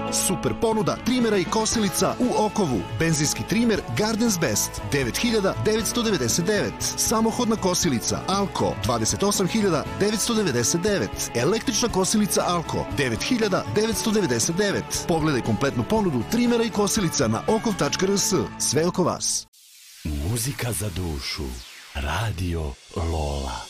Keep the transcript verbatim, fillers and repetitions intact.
Super ponuda trimera i kosilica u Okovu. Benzinski trimer Gardens Best devet hiljada devetsto devedeset devet. Samohodna kosilica Alko dvadeset osam hiljada devetsto devedeset devet. Električna kosilica Alko devet hiljada devetsto devedeset devet. Pogledaj kompletnu ponudu trimera i kosilica na okov tačka r s. Sve oko vas. Muzika za dušu. Radio Lola.